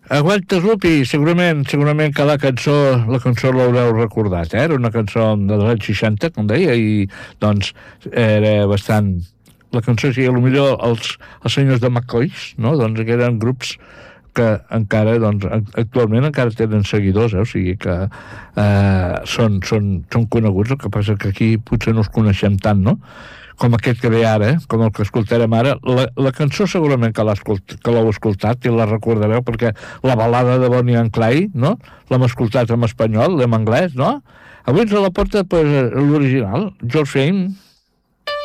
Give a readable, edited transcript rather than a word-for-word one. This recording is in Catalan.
Aguantes Lupi, segurament que la cançó l'haureu recordat, era una cançó dels anys 60, com deia, i doncs era bastant... La cançó, sí, potser els senyors de McCoys, no? Doncs que eren grups que encara, doncs, actualment encara tenen seguidors, o sigui que són coneguts, el que passa que aquí potser no els coneixem tant, no? Com aquest que ve ara, com el que escoltarem ara. La cançó segurament que l'heu escoltat i la recordareu, perquè la balada de Bonnie and Clyde, no? L'hem escoltat en espanyol, en anglès, no? Avui ens la porta l'original, George Fame.